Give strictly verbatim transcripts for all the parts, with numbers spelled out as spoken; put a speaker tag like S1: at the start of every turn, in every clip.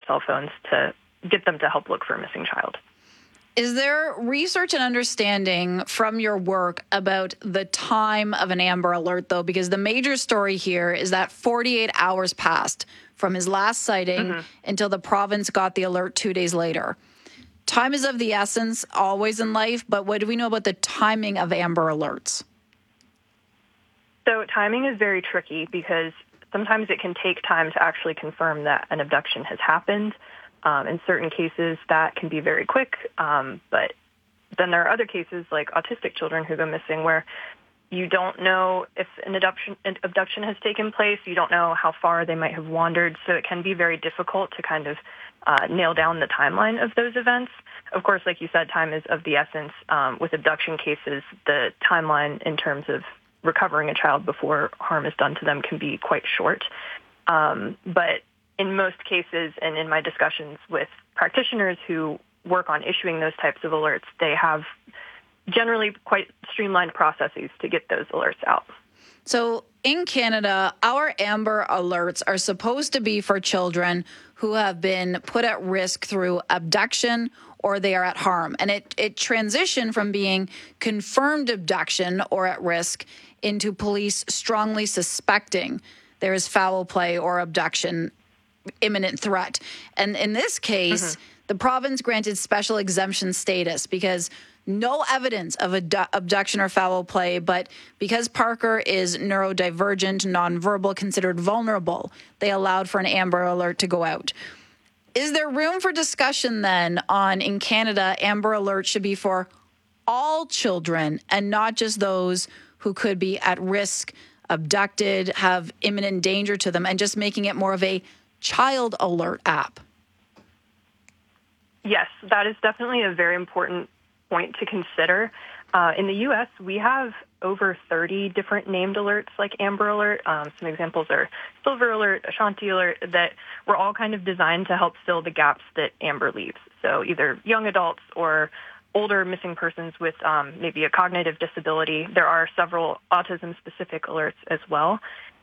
S1: cell phones to get them to help look for a missing child.
S2: Is there research and understanding from your work about the time of an Amber Alert, though? Because the major story here is that forty-eight hours passed from his last sighting mm-hmm. until the province got the alert two days later. Time is of the essence always in life, but what do we know about the timing of Amber Alerts?
S1: So timing is very tricky because sometimes it can take time to actually confirm that an abduction has happened. Um, in certain cases, that can be very quick, um, but then there are other cases like autistic children who go missing where you don't know if an abduction, an abduction has taken place. You don't know how far they might have wandered, so it can be very difficult to kind of uh, nail down the timeline of those events. Of course, like you said, time is of the essence. Um, with abduction cases, the timeline in terms of recovering a child before harm is done to them can be quite short. Um, but in most cases, and in my discussions with practitioners who work on issuing those types of alerts, they have generally quite streamlined processes to get those alerts out.
S2: So in Canada, our Amber Alerts are supposed to be for children who have been put at risk through abduction or they are at harm. And it, it transitioned from being confirmed abduction or at risk into police strongly suspecting there is foul play or abduction, imminent threat. And in this case, mm-hmm. the province granted special exemption status because no evidence of abdu- abduction or foul play, but because Parker is neurodivergent, nonverbal, considered vulnerable, they allowed for an Amber Alert to go out. Is there room for discussion then on, in Canada, Amber Alert should be for all children and not just those who could be at risk, abducted, have imminent danger to them, and just making it more of a child alert app?
S1: Yes, that is definitely a very important point to consider. Uh, in the U S, we have over thirty different named alerts like Amber Alert. Um, some examples are Silver Alert, Ashanti Alert, that were all kind of designed to help fill the gaps that Amber leaves. So either young adults or older missing persons with um, maybe a cognitive disability. There are several autism-specific alerts as well.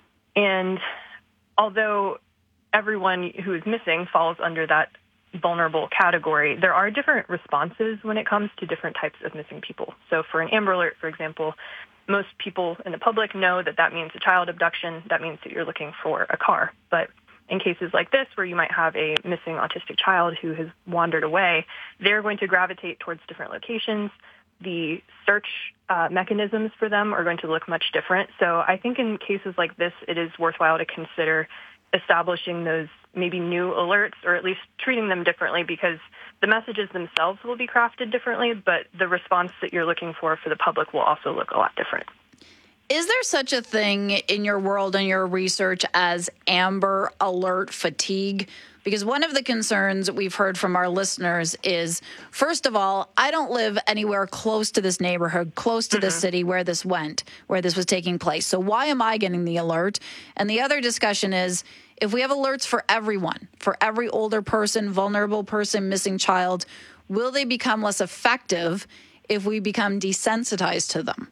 S1: And although everyone who is missing falls under that vulnerable category, there are different responses when it comes to different types of missing people. So for an Amber Alert, for example, most people in the public know that that means a child abduction. That means that you're looking for a car. But in cases like this, where you might have a missing autistic child who has wandered away, they're going to gravitate towards different locations. The search uh, mechanisms for them are going to look much different. So I think in cases like this, it is worthwhile to consider establishing those maybe new alerts, or at least treating them differently, because the messages themselves will be crafted differently, but the response that you're looking for for the public will also look a lot different.
S2: Is there such a thing in your world and your research as Amber Alert fatigue? Because one of the concerns we've heard from our listeners is, first of all, I don't live anywhere close to this neighborhood, close to mm-hmm. this city where this went, where this was taking place. So why am I getting the alert? And the other discussion is, if we have alerts for everyone, for every older person, vulnerable person, missing child, will they become less effective if we become desensitized to them?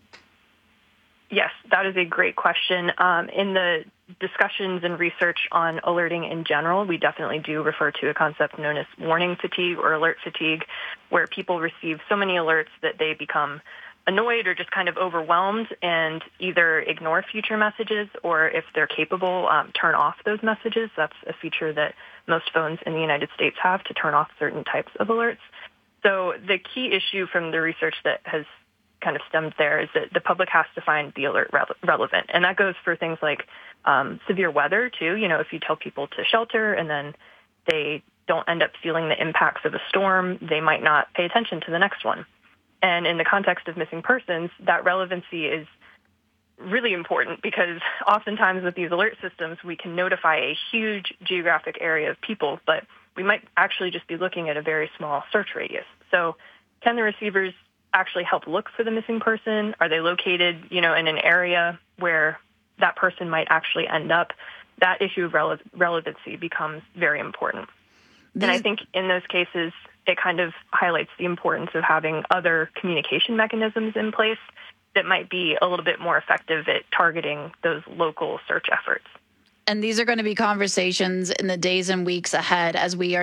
S1: Yes, that is a great question. Um, in the discussions and research on alerting in general, we definitely do refer to a concept known as warning fatigue or alert fatigue, where people receive so many alerts that they become annoyed or just kind of overwhelmed and either ignore future messages, or if they're capable, um, turn off those messages. That's a feature that most phones in the United States have, to turn off certain types of alerts. So the key issue from the research that has kind of stemmed there is that the public has to find the alert re- relevant. And that goes for things like um, severe weather, too. You know, if you tell people to shelter and then they don't end up feeling the impacts of a storm, they might not pay attention to the next one. And in the context of missing persons, that relevancy is really important, because oftentimes with these alert systems, we can notify a huge geographic area of people, but we might actually just be looking at a very small search radius. So can the receivers actually help look for the missing person? Are they located, you know, in an area where that person might actually end up? That issue of rele- relevancy becomes very important. These- and I think in those cases, it kind of highlights the importance of having other communication mechanisms in place that might be a little bit more effective at targeting those local search efforts.
S2: And these are going to be conversations in the days and weeks ahead as we are